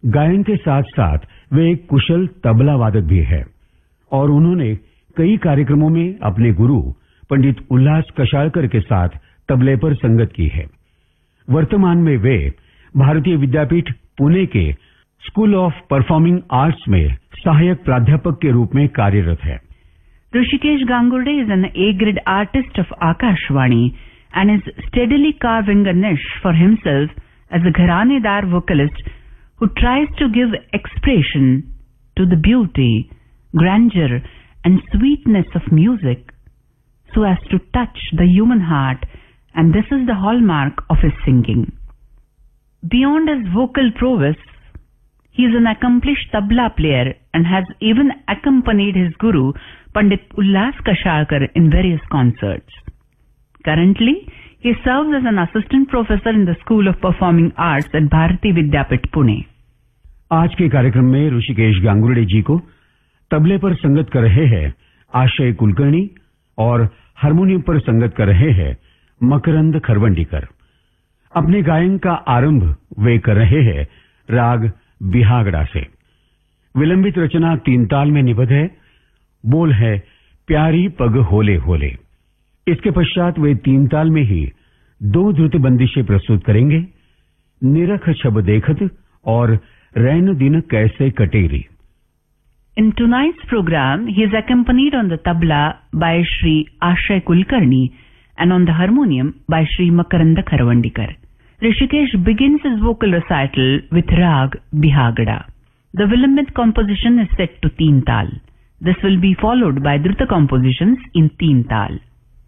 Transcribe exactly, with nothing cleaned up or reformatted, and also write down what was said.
गायन के साथ साथ वे एक कुशल तबला वादक भी है और उन्होंने कई कार्यक्रमों में अपने गुरु पंडित उल्लास कशालकर के साथ तबले पर संगत की है। वर्तमान में वे भारतीय विद्यापीठ पुणे के स्कूल ऑफ परफॉर्मिंग आर्ट्स में सहायक प्राध्यापक के रूप में कार्यरत है। Hrishikesh Gangurde is an A-grade artist of Akashvani and is steadily carving a niche for himself as a gharanedar vocalist who tries to give expression to the beauty, grandeur and sweetness of music so as to touch the human heart, and this is the hallmark of his singing. Beyond his vocal prowess, he is an accomplished tabla player and has even accompanied his guru Pandit Ullas Kashalkar in various concerts. Currently, he serves as an assistant professor in the School of Performing Arts at Bharati Vidyapit, Pune. आज के कार्यक्रम में ऋषिकेश गांगुर्डे जी को तबले पर संगत कर रहे हैं आशय कुलकर्णी और हारमोनियम पर संगत कर रहे हैं मकरंद खरवंडीकर। अपने गायन का आरंभ वे कर रहे हैं राग बिहागड़ा से। विलंबित रचना तीन ताल में निबद्ध है। बोल है प्यारी पग होले होले। इसके पश्चात वे तीन ताल में ही दो द्रुत बंदिशें प्रस्तुत करेंगे, निरख छब देखत और रैन दिन कैसे कटेरी। In tonight's program, he is accompanied on the tabla by Shri Ashay Kulkarni and on the harmonium by Shri Makaranda Kharavandikar. Rishikesh begins his vocal recital with Rag Bihagada. The Vilambit composition is set to Teen Tal. This will be followed by Druta compositions in Teen Tal.